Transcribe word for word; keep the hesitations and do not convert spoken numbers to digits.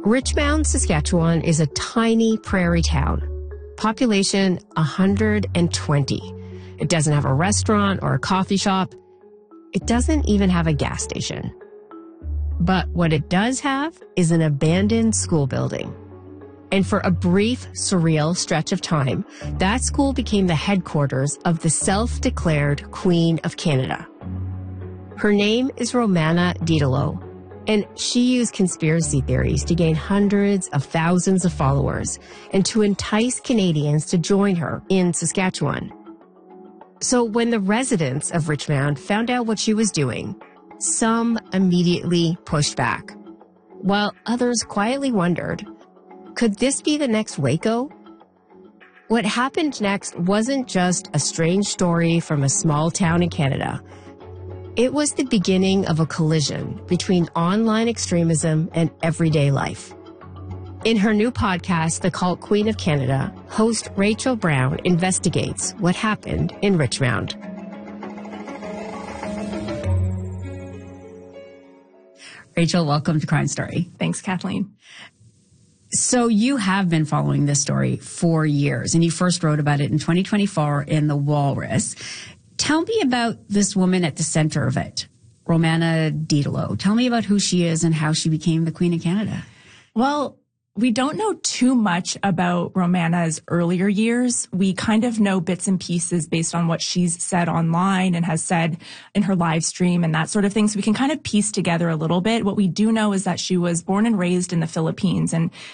Richmond, Saskatchewan is a tiny prairie town. Population one hundred twenty. It doesn't have a restaurant or a coffee shop. It doesn't even have a gas station. But what it does have is an abandoned school building. And for a brief, surreal stretch of time, that school became the headquarters of the self-declared Queen of Canada. Her name is Romana Didelot, and she used conspiracy theories to gain hundreds of thousands of followers and to entice Canadians to join her in Saskatchewan. So when the residents of Richmond found out what she was doing, some immediately pushed back, while others quietly wondered, could this be the next Waco? What happened next wasn't just a strange story from a small town in Canada. It was the beginning of a collision between online extremism and everyday life. In her new podcast, The Cult Queen of Canada, host Rachel Brown investigates what happened in Richmond. Rachel, welcome to Crime Story. Thanks, Kathleen. So you have been following this story for years, and you first wrote about it in twenty twenty-four in The Walrus. Tell me about this woman at the center of it, Romana Didelot. Tell me about who she is and how she became the Queen of Canada. Well, we don't know too much about Romana's earlier years. We kind of know bits and pieces based on what she's said online and has said in her live stream and that sort of thing. So we can kind of piece together a little bit. What we do know is that she was born and raised in the Philippines, and